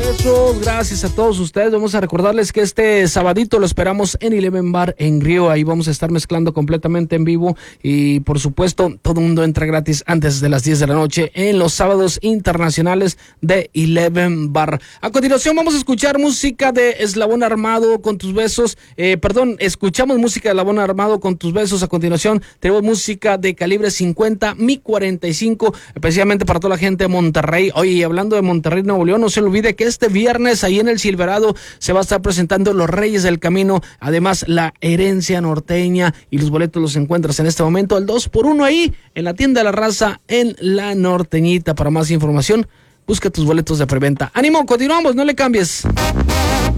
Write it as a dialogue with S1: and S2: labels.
S1: Besos, gracias a todos ustedes. Vamos a recordarles que este sabadito lo esperamos en Eleven Bar en Río. Ahí vamos a estar mezclando completamente en vivo y por supuesto todo el mundo entra gratis antes de las 10 de la noche en los sábados internacionales de Eleven Bar. A continuación vamos a escuchar música de Eslabón Armado con tus besos. Escuchamos música de Eslabón Armado con tus besos. A continuación tenemos música de Calibre 50, Mi 45, especialmente para toda la gente de Monterrey. Oye, hablando de Monterrey, Nuevo León, no se olvide que este viernes ahí en el Silverado se va a estar presentando Los Reyes del Camino, además La Herencia Norteña, y los boletos los encuentras en este momento al 2x1 ahí en la tienda de la raza en La Norteñita. Para más información, busca tus boletos de preventa. ¡Ánimo! Continuamos, no le cambies.